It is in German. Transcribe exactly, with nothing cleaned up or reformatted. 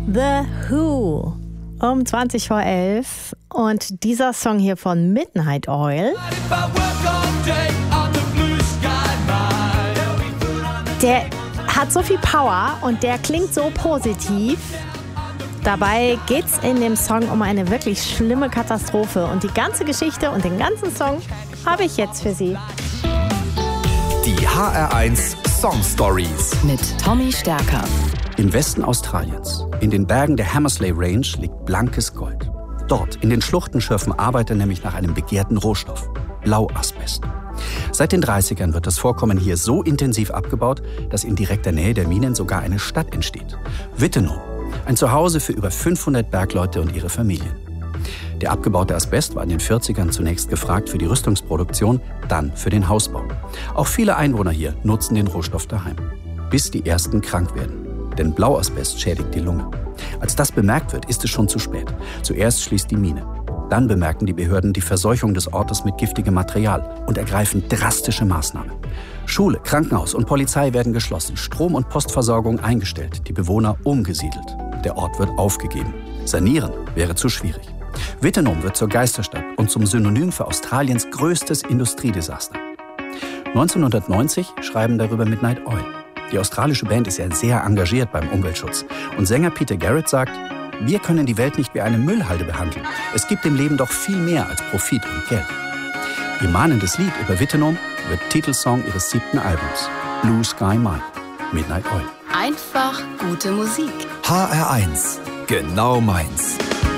The Who um zwanzig vor elf und dieser Song hier von Midnight Oil, der hat so viel Power und der klingt so positiv. Dabei geht's in dem Song um eine wirklich schlimme Katastrophe und die ganze Geschichte und den ganzen Song habe ich jetzt für Sie. Die H R eins Song Stories mit Tommy Stärker. Im Westen Australiens, in den Bergen der Hamersley Range, liegt blankes Gold. Dort, in den Schluchten, schürfen Arbeiter nämlich nach einem begehrten Rohstoff, Blauasbest. Seit den dreißigern wird das Vorkommen hier so intensiv abgebaut, dass in direkter Nähe der Minen sogar eine Stadt entsteht. Wittenoom, ein Zuhause für über fünfhundert Bergleute und ihre Familien. Der abgebaute Asbest war in den vierzigern zunächst gefragt für die Rüstungsproduktion, dann für den Hausbau. Auch viele Einwohner hier nutzen den Rohstoff daheim, bis die ersten krank werden. Denn Blauasbest schädigt die Lunge. Als das bemerkt wird, ist es schon zu spät. Zuerst schließt die Mine. Dann bemerken die Behörden die Verseuchung des Ortes mit giftigem Material und ergreifen drastische Maßnahmen. Schule, Krankenhaus und Polizei werden geschlossen, Strom- und Postversorgung eingestellt, die Bewohner umgesiedelt. Der Ort wird aufgegeben. Sanieren wäre zu schwierig. Wittenoom wird zur Geisterstadt und zum Synonym für Australiens größtes Industriedesaster. neunzehnhundertneunzig schreiben darüber Midnight Oil. Die australische Band ist ja sehr engagiert beim Umweltschutz. Und Sänger Peter Garrett sagt, wir können die Welt nicht wie eine Müllhalde behandeln. Es gibt im Leben doch viel mehr als Profit und Geld. Ihr mahnendes Lied über Wittenoom wird Titelsong ihres siebten Albums, Blue Sky Mine, Midnight Oil. Einfach gute Musik. H R eins, genau meins.